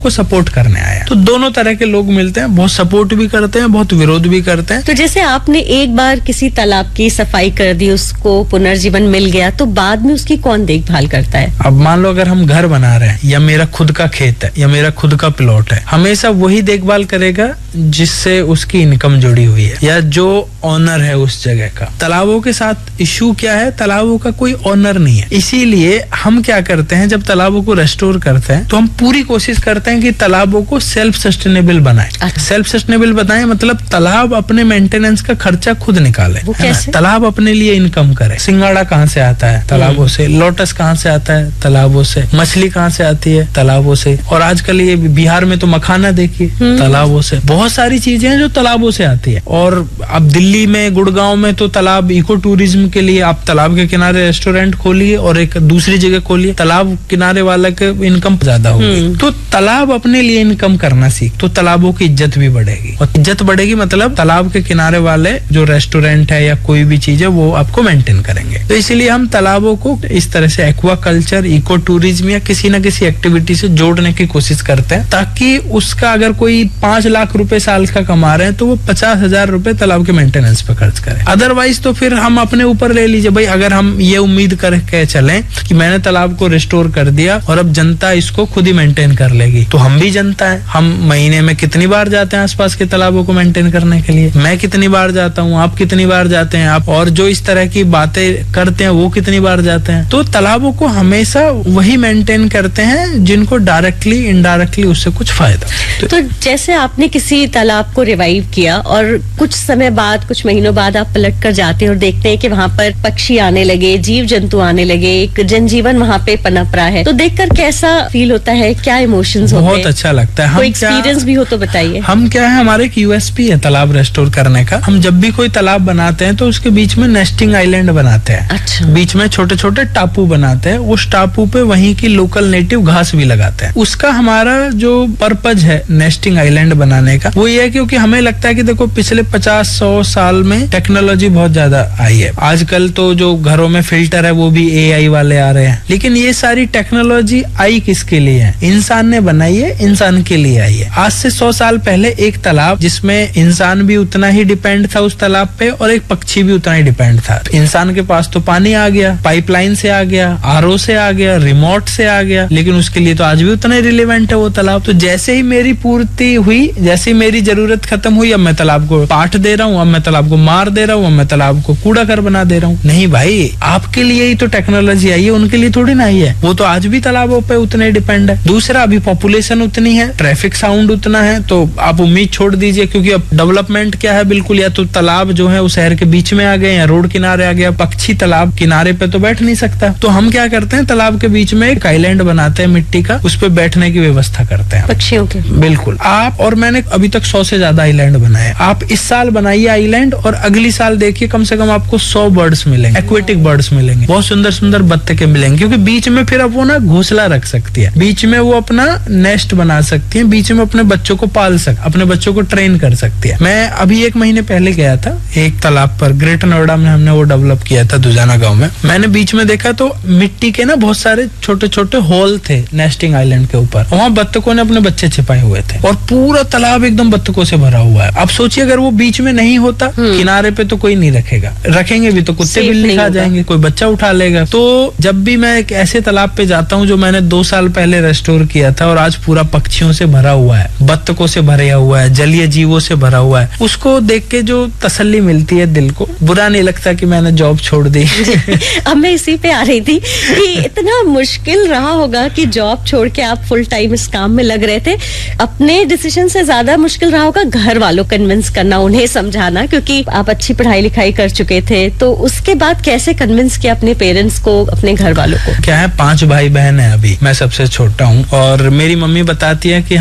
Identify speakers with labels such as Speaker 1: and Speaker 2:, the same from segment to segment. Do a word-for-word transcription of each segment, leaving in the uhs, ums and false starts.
Speaker 1: को सपोर्ट करने आया। तो दोनों तरह के लोग मिलते हैं, बहुत सपोर्ट भी करते हैं, बहुत विरोध भी करते हैं।
Speaker 2: तो जैसे आपने एक बार किसी तालाब की सफाई कर दी, उसको पुनर्जीवन मिल गया, तो बाद में उसकी कौन देखभाल करता है?
Speaker 1: अब मान लो अगर हम घर बना रहे हैं, या मेरा खुद का खेत है, या मेरा खुद का प्लॉट है, हमेशा वही देखभाल करेगा जिससे उसकी इनकम जुड़ी हुई है, या जो ऑनर है उस जगह का। तालाबों के साथ इश्यू क्या है, तालाबों का कोई ऑनर नहीं है। इसीलिए हम क्या करते हैं, जब तालाबों को रेस्टोर करते हैं तो हम पूरी कोशिश करते हैं कि तालाबों को सेल्फ सस्टेनेबल बनाए।
Speaker 2: अच्छा।
Speaker 1: सेल्फ सस्टेनेबल बताएं मतलब तालाब अपने मेंटेनेंस का खर्चा खुद निकाले,
Speaker 2: वो कैसे?
Speaker 1: तालाब अपने लिए इनकम करे। सिंगाड़ा कहाँ से आता है? तालाबों से। लोटस कहाँ से आता है? तालाबों से। मछली कहाँ से आती है? तालाबों से। और आजकल ये बिहार में तो मखाना देखिए, तालाबों से। बहुत सारी चीजें हैं जो तालाबों से आती है। और अब दिल्ली में, गुड़गांव में तो तालाब इको टूरिज्म के लिए आप तालाब के किनारे रेस्टोरेंट खोलिए और एक दूसरी जगह खोलिए, तालाब किनारे वाला के इनकम ज्यादा होगी। तो तालाब अपने लिए इनकम करना सीख, तो तालाबों की इज्जत भी बढ़ेगी। और इज्जत बढ़ेगी मतलब तालाब के किनारे वाले जो रेस्टोरेंट है या कोई भी चीज है वो आपको मेंटेन करेंगे। तो इसलिए हम तालाबों को इस तरह से एक्वा कल्चर, इको टूरिज्म या किसी न किसी एक्टिविटी से जोड़ने की कोशिश करते हैं, ताकि उसका अगर कोई पांच लाख रुपए साल का कमा रहे हैं तो वो पचास हजार रुपए तालाब के मेंटेनेंस पे खर्च करें। अदरवाइज तो फिर हम अपने ऊपर ले लीजिए भाई, अगर हम ये उम्मीद करके चलें कि मैंने तालाब को रिस्टोर कर दिया और अब जनता इसको खुद ही मेंटेन कर लेगी, तो हम भी जनता है। हम महीने में कितनी बार जाते हैं आसपास के तालाबों को मेंटेन करने के लिए? मैं कितनी बार जाता हूँ, आप कितनी बार जाते हैं, आप और जो इस तरह की बातें करते हैं वो कितनी बार जाते हैं। तो तालाबों को हमेशा वही मेंटेन करते हैं जिनको डायरेक्टली इनडायरेक्टली उससे कुछ फायदा।
Speaker 2: तो, तो जैसे आपने किसी तालाब को रिवाइव किया और कुछ समय बाद, कुछ महीनों बाद आप पलट कर जाते हैं और देखते हैं कि वहाँ पर पक्षी आने लगे, जीव जंतु आने लगे, एक जनजीवन वहाँ पे पनप रहा है, तो देखकर कैसा फील होता है, क्या इमोशंस होते हैं?
Speaker 1: बहुत अच्छा लगता है।
Speaker 2: कोई एक्सपीरियंस भी हो तो बताइए।
Speaker 1: हम क्या है, हमारे एक यूएसपी है तालाब रेस्टोर करने का। हम जब भी कोई तालाब बनाते हैं तो उसके बीच में नेस्टिंग आइलैंड बनाते हैं।
Speaker 2: अच्छा।
Speaker 1: बीच में छोटे छोटे टापू बनाते हैं, उस टापू पे वहीं की लोकल नेटिव घास भी लगाते हैं। उसका हमारा जो पर्पज है नेस्टिंग आइलैंड बनाने का, वो ये है क्योंकि हमें लगता है कि देखो पिछले पचास सौ साल में टेक्नोलॉजी बहुत ज्यादा आई है। आजकल तो जो घरों में फिल्टर है वो भी एआई वाले आ रहे हैं, लेकिन ये सारी टेक्नोलॉजी आई किसके लिए है? इंसान ने बनाई है, इंसान के लिए आई है। आज से सौ साल पहले एक तालाब जिसमें इंसान भी उतना ही डिपेंड था उस तालाब पे और एक पक्षी भी उतना ही डिपेंड था। इंसान के पास तो पानी आ गया, पाइपलाइन से आ गया, आरओ से आ गया, रिमोट से आ गया, लेकिन उसके लिए तो आज भी उतना ही रिलेवेंट है वो तालाब। तो जैसे ही मेरी पूर्ति हुई, जैसे ही मेरी जरूरत खत्म हुई, अब मैं तालाब को पाठ दे रहा हूँ, अब मैं तालाब को मार दे रहा हूँ, अब मैं तालाब को कूड़ा कर बना दे रहा हूँ। नहीं भाई, आपके लिए ही तो टेक्नोलॉजी आई है, उनके लिए थोड़ी ना आई है। वो तो आज भी तालाबों पे उतने डिपेंड है। दूसरा, अभी पॉपुलेशन उतनी है, ट्रैफिक साउंड उतना है, तो आप उम्मीद छोड़ दीजिए, क्योंकि अब डेवलपमेंट क्या है, बिल्कुल या तो तालाब जो है वो शहर के बीच में आ गए या रोड किनारे आ गया। पक्षी तालाब किनारे पे तो बैठ नहीं सकता, तो हम क्या करते हैं, तालाब के बीच में एक आइलैंड बनाते हैं मिट्टी का, उस पे बैठने की व्यवस्था करते हैं
Speaker 2: पक्षियों के।
Speaker 1: बिल्कुल। आप और मैंने अभी तक सौ से ज्यादा आइलैंड बनाए। आप इस साल बनाइए आइलैंड और अगली साल देखिए कम से कम आपको सौ बर्ड्स मिलेंगे, एक्वेटिक बर्ड्स मिलेंगे, बहुत सुंदर सुंदर बत्तखें मिलेंगे, क्योंकि बीच में फिर अब वो ना घोंसला रख सकती है, बीच में वो अपना नेस्ट बना सकती है, बीच में अपने बच्चों को पाल सक अपने बच्चों को ट्रेन कर सकती है। मैं अभी एक महीने पहले गया था एक तालाब पर, ग्रेटर नोएडा में हमने वो डेवलप किया था दुजाना गांव में। मैंने बीच में देखा तो मिट्टी के ना बहुत सारे छोटे छोटे होल थे नेस्टिंग आइलैंड के ऊपर, वहाँ बत्तखों ने अपने बच्चे छिपाए हुए थे और पूरा तालाब एकदम बत्तखों से भरा हुआ है। अब सोचिए अगर वो बीच में नहीं होता, किनारे पे तो कोई नहीं रखेगा, रखेंगे भी तो कुत्ते बिल्ली खा जाएंगे, कोई बच्चा उठा लेगा। तो जब भी मैं एक ऐसे तालाब पे जाता हूँ जो मैंने दो साल पहले रेस्टोर किया था और आज पूरा पक्षियों से भरा हुआ है, बत्तखों से भरा हुआ है, जलीय जीवों से भरा हुआ है, उसको देख के जो तसल्ली मिलती है दिल को, बुरा नहीं लगता कि मैंने जॉब छोड़ दी।
Speaker 2: अब मैं इसी पे आ रही थी कि इतना मुश्किल रहा होगा कि जॉब छोड़ के आप फुल टाइम इस काम में लग रहे थे। अपने डिसीजन से ज्यादा मुश्किल रहा होगा घर वालों कन्विंस करना, उन्हें समझाना, क्योंकि आप अच्छी पढ़ाई लिखाई कर चुके थे। तो उसके बाद कैसे कन्विंस किया अपने पेरेंट्स को, अपने घर वालों को?
Speaker 1: क्या है, पांच भाई बहन है, अभी मैं सबसे छोटा हूँ और मेरी मम्मी बताती है कि हम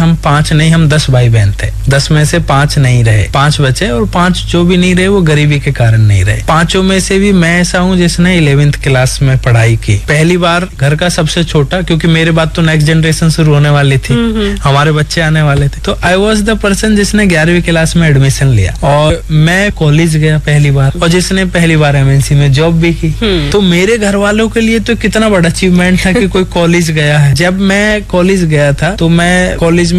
Speaker 1: हम पांच नहीं, हम दस भाई बहन थे। दस में से पांच नहीं रहे, पांच बचे, और पांच जो भी नहीं रहे वो गरीबी के कारण नहीं रहे। पांचों में से भी मैं ऐसा हूँ जिसने इलेवेंथ क्लास में पढ़ाई की, पहली बार घर का सबसे छोटा, क्योंकि मेरे बाद तो नेक्स्ट जनरेशन शुरू होने वाली थी, हमारे बच्चे आने वाले थे। तो आई वॉज द पर्सन जिसने ग्यारहवीं क्लास में एडमिशन लिया, और मैं कॉलेज गया पहली बार, और जिसने पहली बार एमएनसी में जॉब भी की। तो मेरे घर वालों के लिए तो कितना बड़ा अचीवमेंट था कि कोई कॉलेज गया है। जब मैं कॉलेज गया था तो मैं कॉलेज